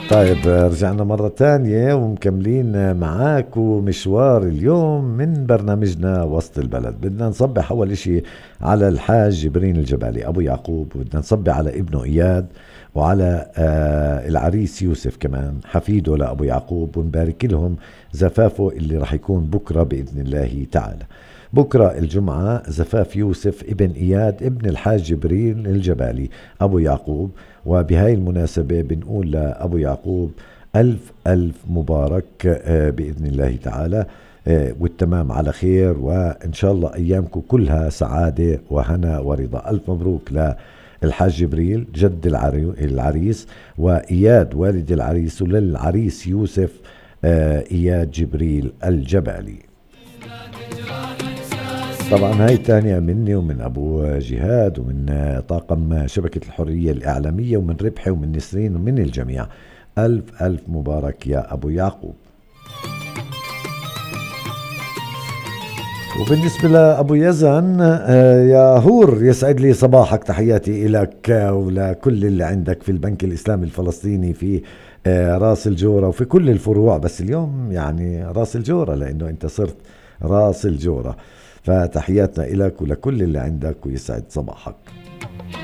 طيب رجعنا مرة تانية ومكملين معاك ومشوار اليوم من برنامجنا وسط البلد. بدنا نصبح أول إشي على الحاج جبرين الجبالي أبو يعقوب، وبدنا نصبح على ابنه إياد، وعلى العريس يوسف كمان حفيده لأبو يعقوب، ونبارك لهم زفافه اللي رح يكون بكرة بإذن الله تعالى. بكرة الجمعة زفاف يوسف ابن إياد ابن الحاج جبريل الجبالي أبو يعقوب. وبهاي المناسبة بنقول لأبو يعقوب ألف ألف مبارك بإذن الله تعالى، والتمام على خير، وإن شاء الله أيامكم كلها سعادة وهنا ورضا. ألف مبروك للحاج جبريل جد العريس، وإياد والد العريس، وللعريس يوسف إياد جبريل الجبالي. طبعا هاي تانية مني ومن أبو جهاد ومن طاقم شبكة الحرية الإعلامية ومن ربحي ومن نسرين ومن الجميع. ألف ألف مبارك يا أبو يعقوب. وبالنسبة لأبو يزن يا هور، يسعد لي صباحك، تحياتي إلك ولكل اللي عندك في البنك الإسلامي الفلسطيني في راس الجورة وفي كل الفروع، بس اليوم يعني راس الجورة لأنه أنت صرت راس الجورة. فتحياتنا إلك ولكل اللي عندك، ويسعد صباحك.